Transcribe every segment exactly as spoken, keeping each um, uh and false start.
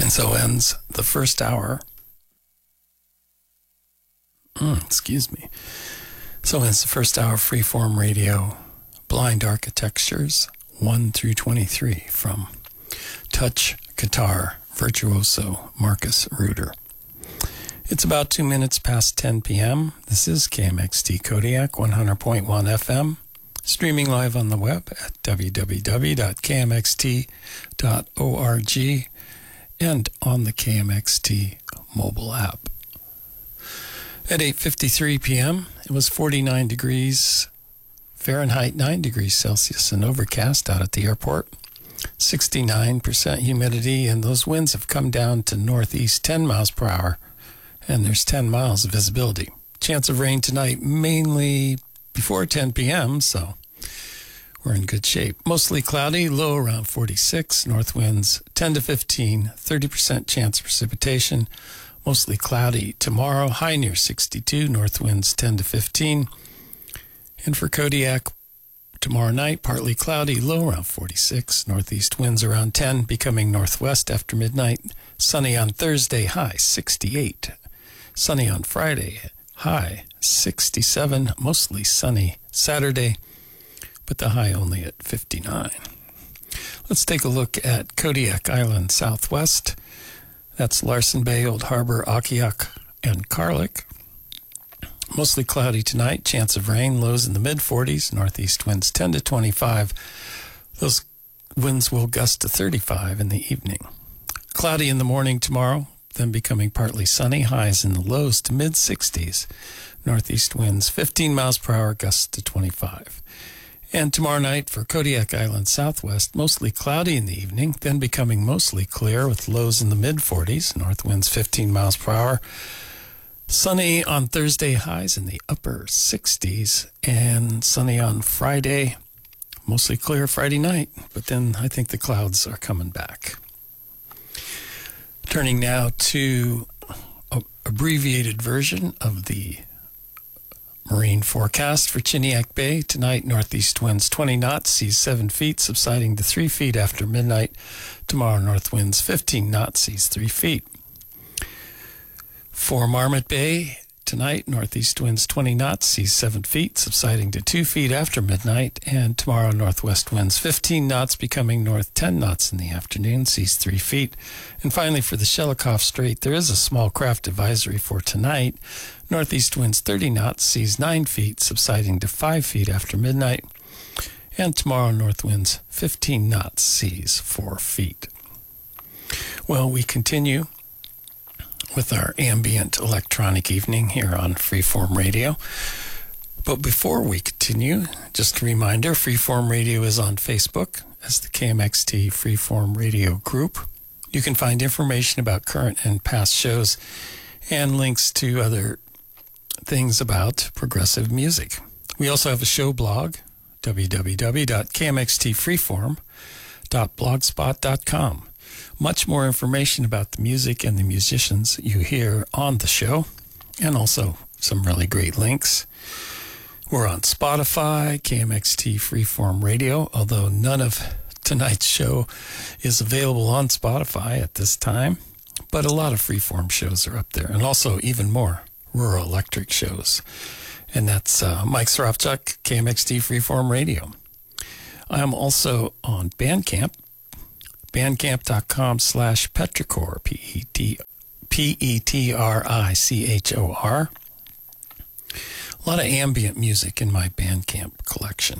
And so ends the first hour. Mm, excuse me. So ends the first hour of Freeform Radio, Blind Architectures, one through twenty-three, from touch guitar virtuoso Marcus Reuter. It's about two minutes past ten p.m. This is K M X T Kodiak, one hundred point one F M, streaming live on the web at w w w dot k m x t dot org and on the K M X T mobile app. At eight fifty-three p.m., it was forty-nine degrees Fahrenheit, nine degrees Celsius, and overcast out at the airport. sixty-nine percent humidity, and those winds have come down to northeast ten miles per hour, and there's ten miles of visibility. Chance of rain tonight, mainly before ten p.m., so we're in good shape. Mostly cloudy, low around forty-six, north winds ten to fifteen, thirty percent chance of precipitation. Mostly cloudy tomorrow, high near sixty-two, north winds ten to fifteen. And for Kodiak, tomorrow night, partly cloudy, low around forty-six, northeast winds around ten, becoming northwest after midnight. Sunny on Thursday, high sixty-eight. Sunny on Friday, high sixty-seven, mostly sunny Saturday, but the high only at fifty-nine. Let's take a look at Kodiak Island Southwest. That's Larsen Bay, Old Harbor, Akiak, and Karlik. Mostly cloudy tonight, chance of rain, lows in the mid forties, northeast winds ten to twenty-five. Those winds will gust to thirty-five in the evening. Cloudy in the morning tomorrow, then becoming partly sunny, highs in the lows to mid sixties. Northeast winds fifteen miles per hour, gusts to twenty-five. And tomorrow night for Kodiak Island Southwest, mostly cloudy in the evening, then becoming mostly clear with lows in the mid forties, north winds fifteen miles per hour. Sunny on Thursday, highs in the upper sixties, and sunny on Friday, mostly clear Friday night, but then I think the clouds are coming back. Turning now to an abbreviated version of the marine forecast for Chiniak Bay. Tonight, northeast winds twenty knots, seas seven feet, subsiding to three feet after midnight. Tomorrow, north winds fifteen knots, seas three feet. For Marmot Bay, tonight, northeast winds twenty knots, seas seven feet, subsiding to two feet after midnight. And tomorrow, northwest winds fifteen knots, becoming north ten knots in the afternoon, seas three feet. And finally, for the Shelikof Strait, there is a small craft advisory for tonight. Northeast winds thirty knots, seas nine feet, subsiding to five feet after midnight. And tomorrow, north winds fifteen knots, seas four feet. Well, we continue with our ambient electronic evening here on Freeform Radio. But before we continue, just a reminder, Freeform Radio is on Facebook as the K M X T Freeform Radio group. You can find information about current and past shows and links to other things about progressive music. We also have a show blog, w w w dot k m x t freeform dot blogspot dot com. Much more information about the music and the musicians you hear on the show, and also some really great links. We're on Spotify, K M X T Freeform Radio, although none of tonight's show is available on Spotify at this time, but a lot of Freeform shows are up there, and also even more Rural Electric shows. And that's uh, Mike Srofchuk, K M X T Freeform Radio. I'm also on Bandcamp, bandcamp.com slash Petrichor, P E T P E T R I C H O R. A lot of ambient music in my Bandcamp collection.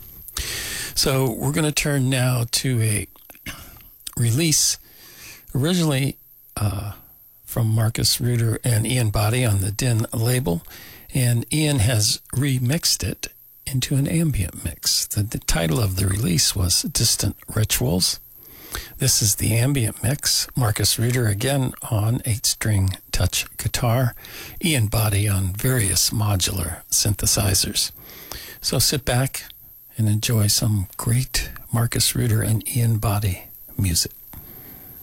So we're going to turn now to a release originally uh, from Marcus Reuter and Ian Boddy on the Din label, and Ian has remixed it into an ambient mix. The, the title of the release was Distant Rituals. This is the ambient mix. Marcus Reuter again on eight-string touch guitar, Ian Boddy on various modular synthesizers. So sit back and enjoy some great Marcus Reuter and Ian Boddy music.